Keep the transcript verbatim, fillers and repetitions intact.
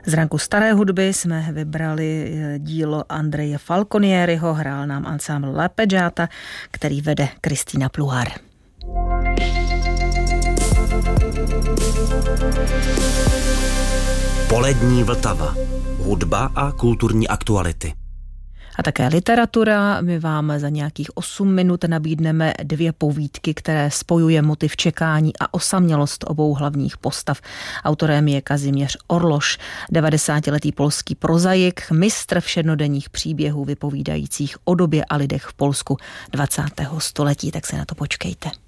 Z ranku staré hudby jsme vybrali dílo Andreje Falconieriho, hrál nám ansámbl L'arpeggiata, který vede Kristýna Pluhar. Polední Vltava. Hudba a kulturní aktuality. A také literatura. My vám za nějakých osm minut nabídneme dvě povídky, které spojuje motiv čekání a osamělost obou hlavních postav. Autorem je Kazimierz Orloš, devadesátiletý polský prozaik, mistr všednodenních příběhů vypovídajících o době a lidech v Polsku dvacátého století. Tak se na to počkejte.